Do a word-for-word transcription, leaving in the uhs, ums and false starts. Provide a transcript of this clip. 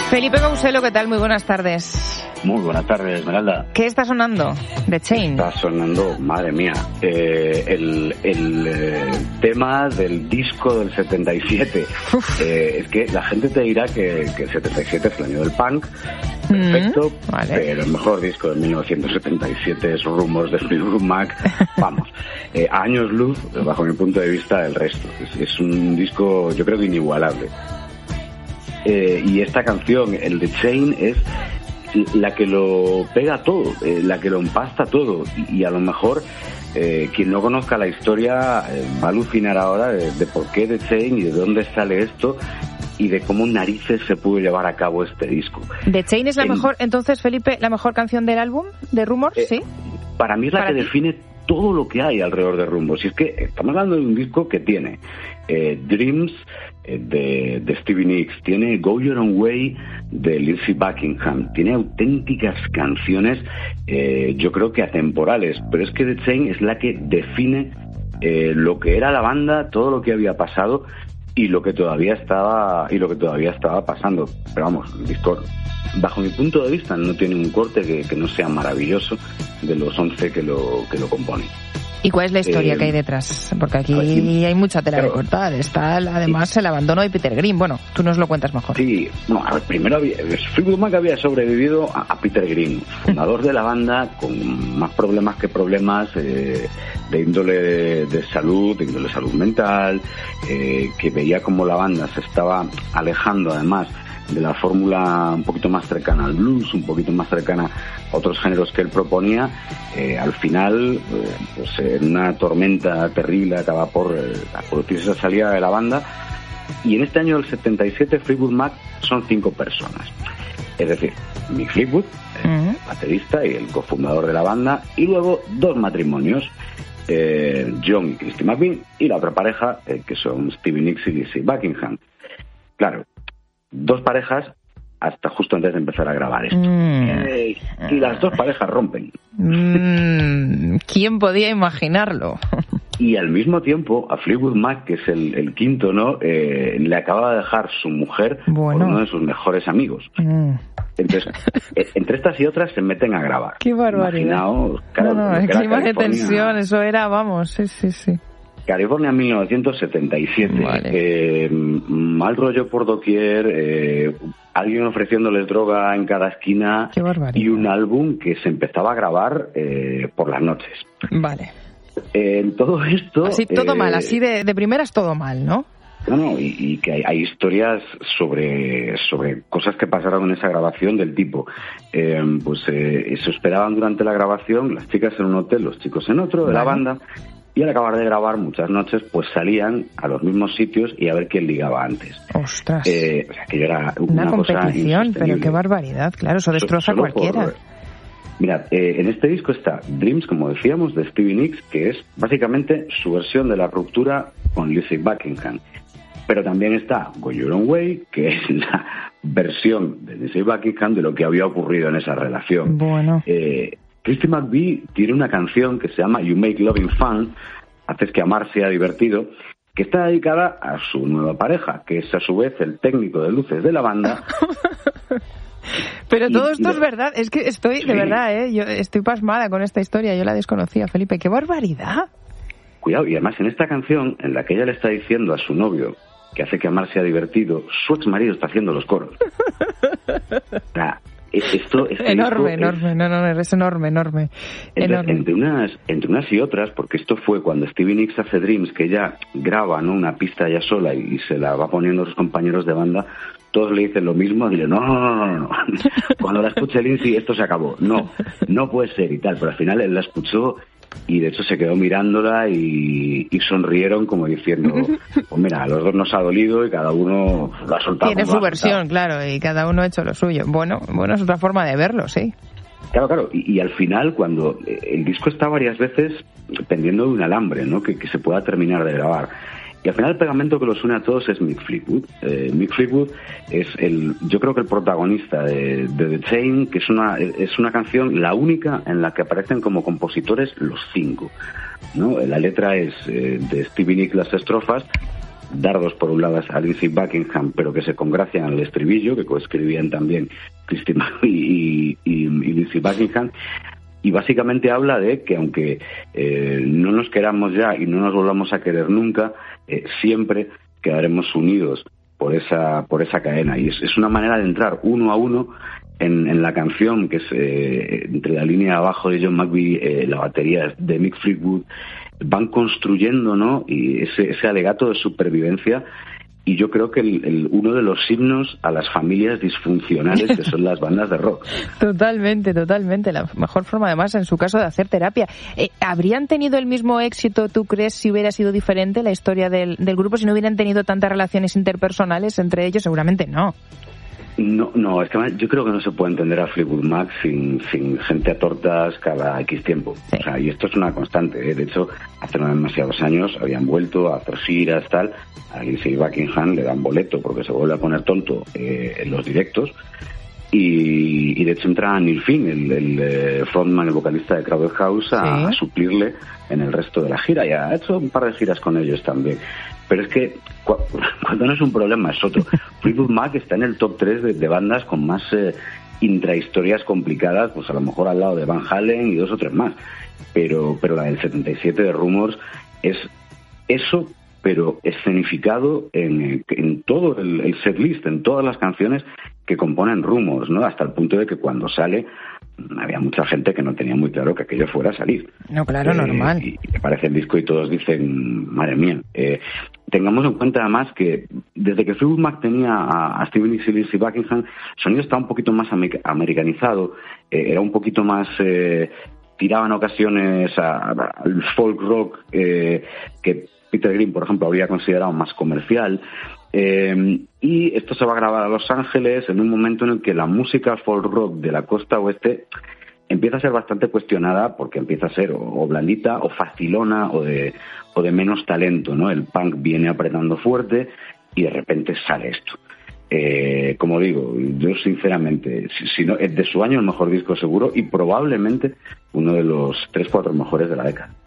Felipe Couselo, ¿qué tal? Muy buenas tardes. Muy buenas tardes, Esmeralda. ¿Qué está sonando? The Chain. Está sonando, madre mía, eh, el, el eh, tema del disco del setenta y siete. Eh, es que la gente te dirá que, que el setenta y siete es el año del punk, perfecto, mm, vale. Pero el mejor disco de mil novecientos setenta y siete es Rumors de Fleetwood Mac. Vamos, eh, a años luz, bajo mi punto de vista, del resto. Es, es un disco, yo creo que inigualable. Eh, y esta canción, el The Chain, es la que lo pega todo, eh, la que lo empasta todo, y, y a lo mejor eh, quien no conozca la historia eh, va a alucinar ahora de, de por qué The Chain y de dónde sale esto y de cómo narices se pudo llevar a cabo este disco. The Chain es la en, mejor, entonces, Felipe, la mejor canción del álbum de Rumors, eh, ¿sí? Para mí es la ¿Para que ti? define todo lo que hay alrededor de Rumors. Y es que estamos hablando de un disco que tiene eh, Dreams eh, de, de Stevie Nicks, tiene Go Your Own Way de Lindsey Buckingham, tiene auténticas canciones, eh, yo creo que atemporales, pero es que The Chain es la que define eh, lo que era la banda, todo lo que había pasado y lo que todavía estaba y lo que todavía estaba pasando. Pero vamos, el disco, bajo mi punto de vista, no tiene un corte que, que no sea maravilloso de los once que lo que lo componen. ¿Y cuál es la historia eh, que hay detrás? Porque aquí ver, sí, hay mucha tela claro, de cortar. Está, además, sí. el abandono de Peter Green. Bueno, tú nos lo cuentas mejor. Sí, no, a ver, primero había, Fleetwood Mac había sobrevivido a, a Peter Green, fundador de la banda, con más problemas que problemas eh, de índole de, de salud, de índole de salud mental, eh, que veía como la banda se estaba alejando, además, de la fórmula un poquito más cercana al blues, un poquito más cercana a otros géneros que él proponía. Eh, al final, eh, pues en una tormenta terrible acaba por eh, producirse esa salida de la banda, y en este año del setenta y siete Fleetwood Mac son cinco personas, es decir, Mick Fleetwood, el uh-huh. baterista y el cofundador de la banda, y luego dos matrimonios, eh, John y Christy McVie, y la otra pareja, eh, que son Stevie Nicks y Lindsey Buckingham. Claro, dos parejas hasta justo antes de empezar a grabar esto. Mm. Eh, y las dos parejas rompen. Mm. ¿Quién podía imaginarlo? Y al mismo tiempo, a Fleetwood Mac, que es el, el quinto, ¿no? Eh, le acaba de dejar su mujer bueno. por uno de sus mejores amigos. Mm. Entonces, entre estas y otras se meten a grabar. ¡Qué barbaridad! Imaginaos, claro, no, no, el clima de tensión, ¿no? Eso era, vamos, sí, sí, sí. California mil novecientos setenta y siete, vale. eh, mal rollo por doquier, eh, alguien ofreciéndoles droga en cada esquina y un álbum que se empezaba a grabar eh, por las noches. Vale. Eh, en todo esto... Así todo eh, mal, así de, de primeras todo mal, ¿no? No, no, y, y que hay, hay historias sobre sobre cosas que pasaron en esa grabación del tipo, eh, pues eh, se hospedaban durante la grabación, las chicas en un hotel, los chicos en otro, de vale. la banda... Y al acabar de grabar muchas noches, pues salían a los mismos sitios y a ver quién ligaba antes. ¡Ostras! Eh, o sea, que yo era una, una cosa competición, pero qué barbaridad, claro, eso destroza a cualquiera. Por, mirad, eh, en este disco está Dreams, como decíamos, de Stevie Nicks, que es básicamente su versión de la ruptura con Lindsey Buckingham. Pero también está Go Your Own Way, que es la versión de Lindsey Buckingham de lo que había ocurrido en esa relación. Bueno. Eh, Christy McVie tiene una canción que se llama You Make Loving Fun, haces que amar sea divertido, que está dedicada a su nueva pareja, que es a su vez el técnico de luces de la banda. Pero todo esto y, es verdad, es que estoy, sí. de verdad, ¿eh? Yo estoy pasmada con esta historia, yo la desconocía, Felipe, ¡qué barbaridad! Cuidado, y además en esta canción, en la que ella le está diciendo a su novio que hace que amar sea divertido, su ex marido está haciendo los coros. O sea, Esto, este enorme, enorme, es, no, no, es enorme, enorme. Entre, enorme. entre unas entre unas y otras, porque esto fue cuando Stevie Nicks hace Dreams, que ella graba, ¿no?, una pista ella sola y, y se la va poniendo a sus compañeros de banda, todos le dicen lo mismo, y dicen, no, no, no, no, no. Cuando la escuche Lindsey, esto se acabó. No, no puede ser y tal, pero al final él la escuchó y de hecho se quedó mirándola y, y sonrieron como diciendo, pues mira, a los dos nos ha dolido y cada uno lo ha soltado. Tiene su versión, claro, y cada uno ha hecho lo suyo. Bueno, bueno, es otra forma de verlo, sí. Claro, claro, y, y al final, cuando el disco está varias veces pendiendo de un alambre, ¿no?, que, que se pueda terminar de grabar. Y al final el pegamento que los une a todos es Mick Fleetwood. Eh, Mick Fleetwood es el, yo creo que el protagonista de, de The Chain, que es una es una canción la única en la que aparecen como compositores los cinco, ¿no? La letra es eh, de Stevie Nicks, las estrofas, dardos por un lado a Lindsey Buckingham, pero que se congracian al estribillo, que coescribían también Christy McVie y, y, y Lindsey Buckingham. Y básicamente habla de que aunque eh, no nos queramos ya y no nos volvamos a querer nunca, eh, siempre quedaremos unidos por esa por esa cadena. Y es, es una manera de entrar uno a uno en, en la canción, que es eh, entre la línea de abajo de John McVie, eh, la batería de Mick Fleetwood, van construyendo, ¿no? Y ese, ese alegato de supervivencia. Y yo creo que el, el, uno de los himnos a las familias disfuncionales que son las bandas de rock. Totalmente, totalmente. La mejor forma, además, en su caso, de hacer terapia. Eh, ¿Habrían tenido el mismo éxito, tú crees, si hubiera sido diferente la historia del, del grupo, si no hubieran tenido tantas relaciones interpersonales entre ellos? Seguramente no. No, no, es que yo creo que no se puede entender a Fleetwood Mac sin, sin gente a tortas cada X tiempo. Sí. O sea, y esto es una constante, ¿eh? De hecho, hace no demasiados años habían vuelto a hacer giras, tal. A Lindsey Buckingham le dan boleto porque se vuelve a poner tonto eh, en los directos. Y, y de hecho entra Neil Finn, el, el frontman, el vocalista de Crowded House, a, ¿sí? a suplirle en el resto de la gira. Y ha hecho un par de giras con ellos también. Pero es que cu- cuando no es un problema es otro. Fleetwood Mac está en el top tres de, de bandas con más eh, intrahistorias complicadas, pues a lo mejor al lado de Van Halen y dos o tres más. Pero, pero la del setenta y siete de Rumours es eso, pero escenificado en, en todo el, el setlist, en todas las canciones que componen Rumours, ¿no? Hasta el punto de que cuando sale había mucha gente que no tenía muy claro que aquello fuera a salir. No, claro, eh, normal. Y, y aparece el disco y todos dicen, madre mía. Eh, tengamos en cuenta además que desde que Fleetwood Mac tenía a, a Stevie Nicks y Lindsey Buckingham, el sonido estaba un poquito más amer- americanizado, eh, era un poquito más... Eh, tiraba en ocasiones al folk rock eh, que Peter Green, por ejemplo, habría considerado más comercial. Eh, y esto se va a grabar a Los Ángeles en un momento en el que la música folk rock de la costa oeste empieza a ser bastante cuestionada porque empieza a ser o, o blandita o facilona o de, o de menos talento, ¿no? El punk viene apretando fuerte y de repente sale esto. Eh, como digo, yo sinceramente, si, si no, es de su año el mejor disco seguro y probablemente uno de los tres, cuatro mejores de la década.